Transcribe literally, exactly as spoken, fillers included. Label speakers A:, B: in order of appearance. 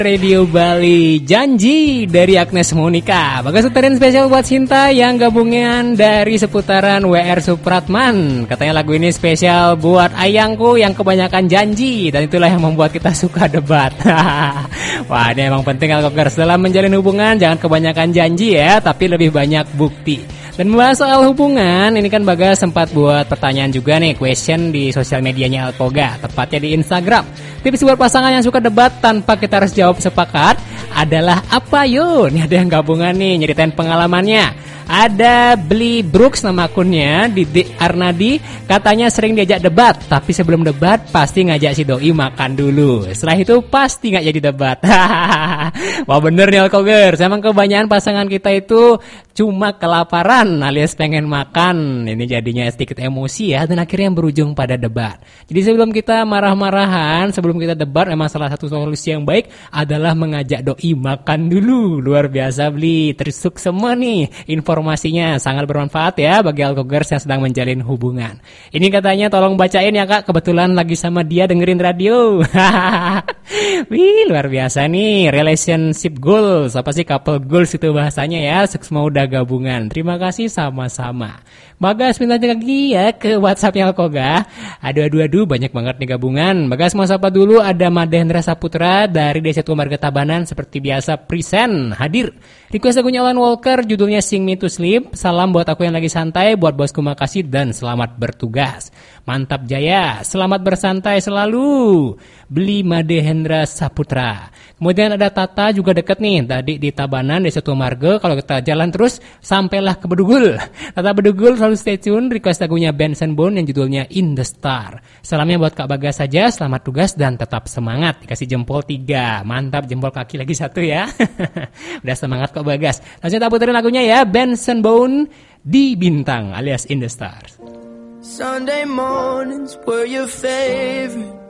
A: Radio Bali, janji dari Agnes Monica. Bagas utarin spesial buat Cinta yang gabungan dari seputaran W R Supratman. Katanya lagu ini spesial buat ayangku yang kebanyakan janji, dan itulah yang membuat kita suka debat. Wah, ini emang penting Alkogers dalam menjalin hubungan, jangan kebanyakan janji ya, tapi lebih banyak bukti. Dan membahas soal hubungan, ini kan Bagas sempat buat pertanyaan juga nih, question di sosial medianya Alkoga, tepatnya di Instagram. Tips buat pasangan yang suka debat tanpa kita harus jawab sepakat adalah apa yuk? Nih ada yang gabungan nih, nyeritain pengalamannya. Ada Beli Brooks nama akunnya, Didi Arnadi, katanya sering diajak debat, tapi sebelum debat pasti ngajak si doi makan dulu. Setelah itu pasti gak jadi debat. Wah bener nih Alkogers, emang kebanyakan pasangan kita itu cuma kelaparan alias pengen makan. Ini jadinya sedikit emosi ya, dan akhirnya berujung pada debat. Jadi sebelum kita marah-marahan, sebelum kita debat, emang salah satu solusi yang baik adalah mengajak doi makan dulu. Luar biasa Beli, tersuk semua nih informasinya, sangat bermanfaat ya bagi Alkogers yang sedang menjalin hubungan. Ini katanya tolong bacain ya Kak, kebetulan lagi sama dia dengerin radio. Wih luar biasa nih, relationship goals, apa sih couple goals itu bahasanya ya, semua udah gabungan. Terima kasih sama-sama. Bagas minta lagi ya ke WhatsAppnya Alkoga. Aduh aduh aduh banyak banget nih gabungan. Bagas mau sapa dulu, ada Mahendra Saputra dari Desa Tua Marga Tabanan, seperti biasa present hadir. Request lagunya Alan Walker, judulnya Sing Me to Sleep. Salam buat aku yang lagi santai, buat bosku makasih dan selamat bertugas. Mantap Jaya, selamat bersantai selalu. Beli Mahendra Saputra. Kemudian ada Tata juga deket nih, tadi di Tabanan Desa Tua Marga. Kalau kita jalan terus sampailah ke Bedugul. Tata Bedugul selalu stay tune, request lagunya Benson Bone yang judulnya In the Star. Salamnya buat Kak Bagas saja, selamat tugas dan tetap semangat. Dikasih jempol tiga, mantap, jempol kaki lagi satu ya. Udah semangat Kak Bagas. Langsung kita puterin lagunya ya, Benson Bone di Bintang alias In the Stars.
B: Sunday mornings were your favorite.